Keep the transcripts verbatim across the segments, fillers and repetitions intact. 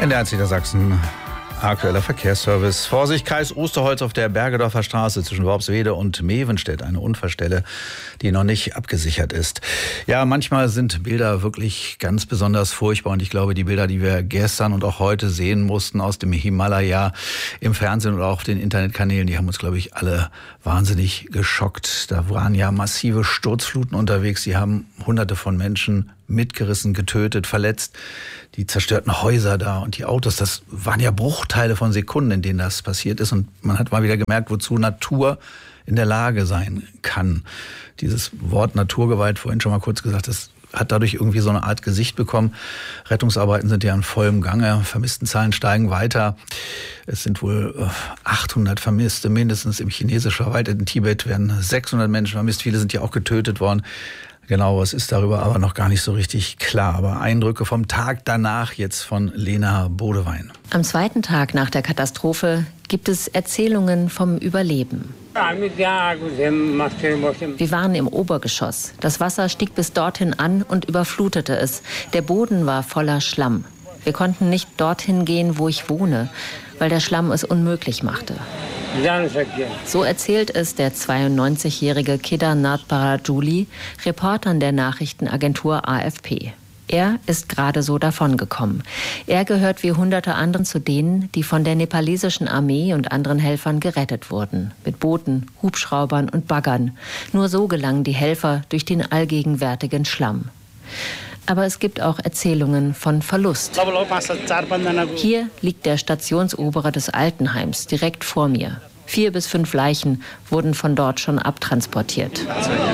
N D R Niedersachsen, aktueller Verkehrsservice. Vorsicht, Kreis Osterholz auf der Bergedorfer Straße zwischen Worpswede und Mevenstedt. Eine Unfallstelle, die noch nicht abgesichert ist. Ja, manchmal sind Bilder wirklich ganz besonders furchtbar. Und ich glaube, die Bilder, die wir gestern und auch heute sehen mussten aus dem Himalaya im Fernsehen oder auch auf den Internetkanälen, die haben uns, glaube ich, alle wahnsinnig geschockt. Da waren ja massive Sturzfluten unterwegs. Die haben Hunderte von Menschen mitgerissen, getötet, verletzt. Die zerstörten Häuser da und die Autos, das waren ja Bruchteile von Sekunden, in denen das passiert ist. Und man hat mal wieder gemerkt, wozu Natur in der Lage sein kann. Dieses Wort Naturgewalt, vorhin schon mal kurz gesagt, das hat dadurch irgendwie so eine Art Gesicht bekommen. Rettungsarbeiten sind ja in vollem Gange. Vermisstenzahlen steigen weiter. Es sind wohl achthundert Vermisste, mindestens im chinesisch verwalteten Tibet werden sechshundert Menschen vermisst. Viele sind ja auch getötet worden. Genau, es ist darüber aber noch gar nicht so richtig klar. Aber Eindrücke vom Tag danach jetzt von Lena Bodewein. Am zweiten Tag nach der Katastrophe gibt es Erzählungen vom Überleben. Wir waren im Obergeschoss. Das Wasser stieg bis dorthin an und überflutete es. Der Boden war voller Schlamm. Wir konnten nicht dorthin gehen, wo ich wohne, weil der Schlamm es unmöglich machte. So erzählt es der zweiundneunzigjährige Kedarnath Parajuli, Reportern der Nachrichtenagentur A F P. Er ist gerade so davongekommen. Er gehört wie hunderte anderen zu denen, die von der nepalesischen Armee und anderen Helfern gerettet wurden. Mit Booten, Hubschraubern und Baggern. Nur so gelangen die Helfer durch den allgegenwärtigen Schlamm. Aber es gibt auch Erzählungen von Verlust. Hier liegt der Stationsoberer des Altenheims direkt vor mir. Vier bis fünf Leichen wurden von dort schon abtransportiert.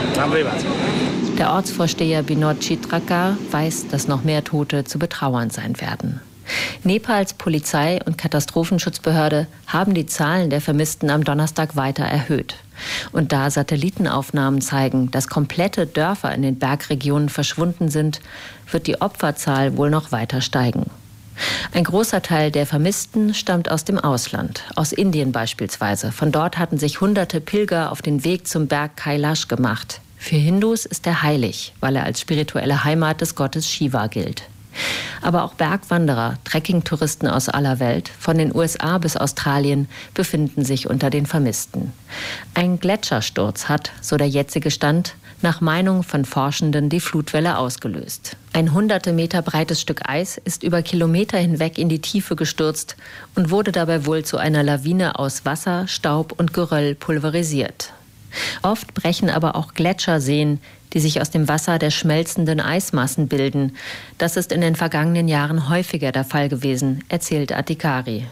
Der Ortsvorsteher Binod Chitrakar weiß, dass noch mehr Tote zu betrauern sein werden. Nepals Polizei und Katastrophenschutzbehörde haben die Zahlen der Vermissten am Donnerstag weiter erhöht. Und da Satellitenaufnahmen zeigen, dass komplette Dörfer in den Bergregionen verschwunden sind, wird die Opferzahl wohl noch weiter steigen. Ein großer Teil der Vermissten stammt aus dem Ausland, aus Indien beispielsweise. Von dort hatten sich hunderte Pilger auf den Weg zum Berg Kailash gemacht. Für Hindus ist er heilig, weil er als spirituelle Heimat des Gottes Shiva gilt. Aber auch Bergwanderer, Trekkingtouristen aus aller Welt, von den U S A bis Australien, befinden sich unter den Vermissten. Ein Gletschersturz hat, so der jetzige Stand, nach Meinung von Forschenden die Flutwelle ausgelöst. Ein hunderte Meter breites Stück Eis ist über Kilometer hinweg in die Tiefe gestürzt und wurde dabei wohl zu einer Lawine aus Wasser, Staub und Geröll pulverisiert. Oft brechen aber auch Gletscherseen, die sich aus dem Wasser der schmelzenden Eismassen bilden. Das ist in den vergangenen Jahren häufiger der Fall gewesen, erzählt Adhikari.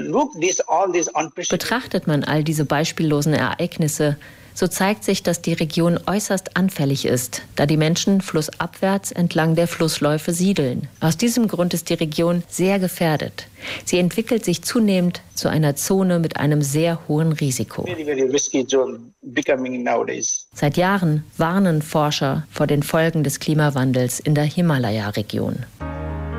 Betrachtet man all diese beispiellosen Ereignisse, so zeigt sich, dass die Region äußerst anfällig ist, da die Menschen flussabwärts entlang der Flussläufe siedeln. Aus diesem Grund ist die Region sehr gefährdet. Sie entwickelt sich zunehmend zu einer Zone mit einem sehr hohen Risiko. Seit Jahren warnen Forscher vor den Folgen des Klimawandels in der Himalaya-Region.